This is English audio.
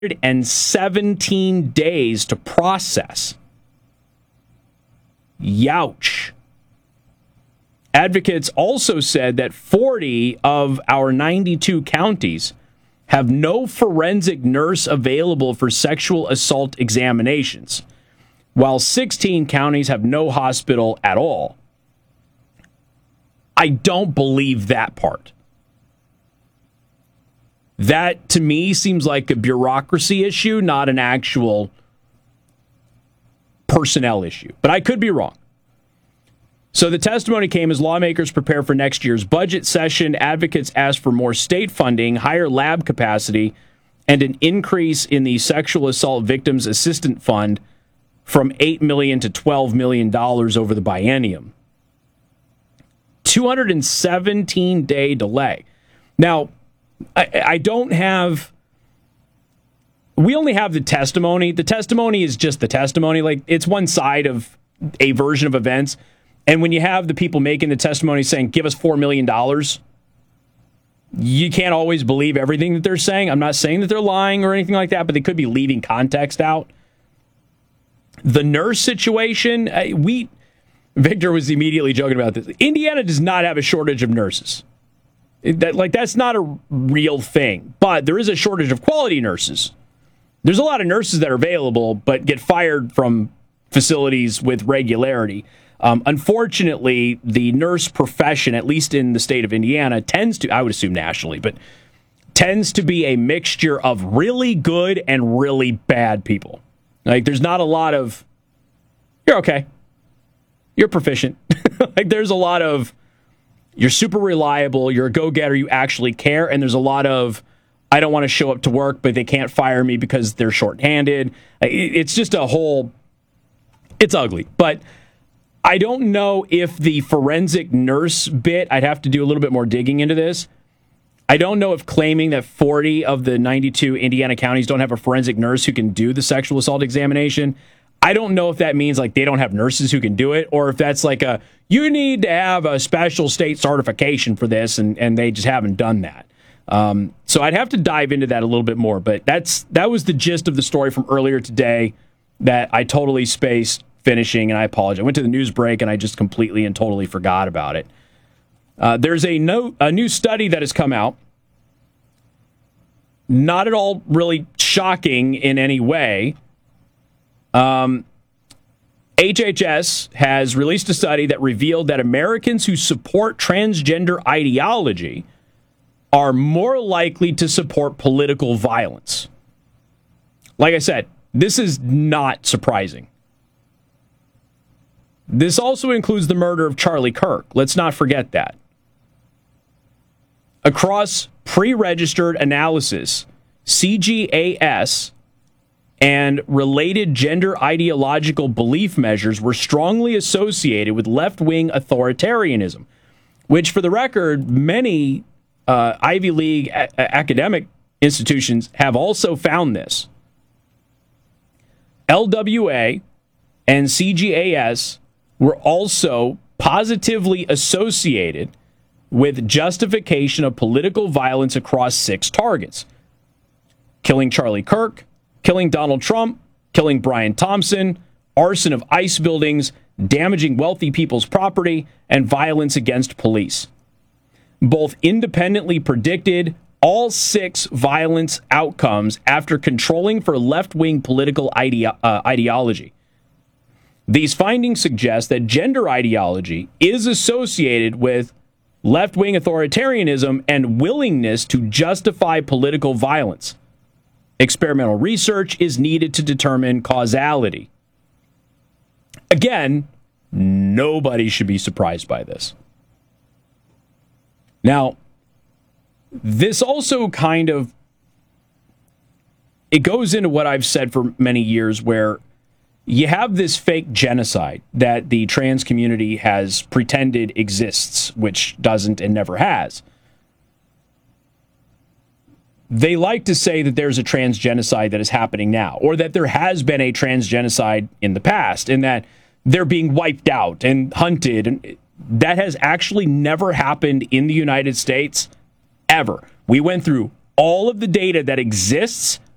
17 days to process. Youch. Advocates also said that 40 of our 92 counties have no forensic nurse available for sexual assault examinations, while 16 counties have no hospital at all. I don't believe that part. That, to me, seems like a bureaucracy issue, not an actual personnel issue. But I could be wrong. So the testimony came as lawmakers prepare for next year's budget session. Advocates asked for more state funding, higher lab capacity, and an increase in the Sexual Assault Victims Assistance Fund from $8 million to $12 million over the biennium. 217-day delay. Now, I don't have... We only have the testimony. The testimony is just the testimony. Like, it's one side of a version of events. And when you have the people making the testimony saying, give us $4 million, you can't always believe everything that they're saying. I'm not saying that they're lying or anything like that, but they could be leaving context out. The nurse situation, Victor was immediately joking about this. Indiana does not have a shortage of nurses. That's not a real thing. But there is a shortage of quality nurses. There's a lot of nurses that are available, but get fired from facilities with regularity. Unfortunately, the nurse profession, at least in the state of Indiana, tends to, I would assume nationally, but tends to be a mixture of really good and really bad people. Like, there's not a lot of, you're okay, you're proficient. Like, there's a lot of, you're super reliable, you're a go-getter, you actually care, and there's a lot of, I don't want to show up to work, but they can't fire me because they're shorthanded. It's just a whole, it's ugly. But I don't know if the forensic nurse bit, I'd have to do a little bit more digging into this. I don't know if claiming that 40 of the 92 Indiana counties don't have a forensic nurse who can do the sexual assault examination. I don't know if that means like they don't have nurses who can do it, or if that's like a, you need to have a special state certification for this, and they just haven't done that. So I'd have to dive into that a little bit more, but that was the gist of the story from earlier today that I totally spaced finishing, and I apologize. I went to the news break, and I just completely and totally forgot about it. There's a new study that has come out. Not at all really shocking in any way. HHS has released a study that revealed that Americans who support transgender ideology are more likely to support political violence. Like I said, this is not surprising. This also includes the murder of Charlie Kirk. Let's not forget that. Across pre-registered analysis, CGAS and related gender ideological belief measures were strongly associated with left-wing authoritarianism, which, for the record, many Ivy League academic institutions have also found this. LWA and CGAS were also positively associated with justification of political violence across 6 targets: killing Charlie Kirk, killing Donald Trump, killing Brian Thompson, arson of ICE buildings, damaging wealthy people's property, and violence against police. Both independently predicted all 6 violence outcomes after controlling for left-wing political ideology. These findings suggest that gender ideology is associated with left-wing authoritarianism and willingness to justify political violence. Experimental research is needed to determine causality. Again, nobody should be surprised by this. Now, this also kind of, it goes into what I've said for many years, where you have this fake genocide that the trans community has pretended exists, which doesn't and never has. They like to say that there's a trans genocide that is happening now, or that there has been a trans genocide in the past, and that they're being wiped out and hunted. And that has actually never happened in the United States, ever. We went through all of the data that exists